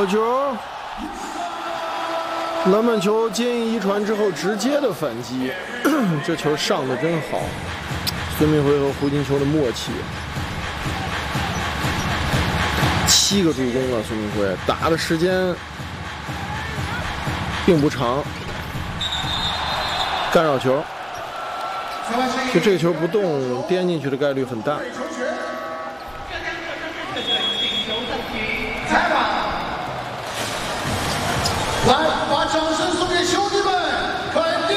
好球！篮板球接应一传之后直接的反击，这球上的真好。孙铭徽和胡金秋的默契。7个助攻了，孙铭徽打的时间并不长。干扰球，就这个球不动，颠进去的概率很大。 来，把掌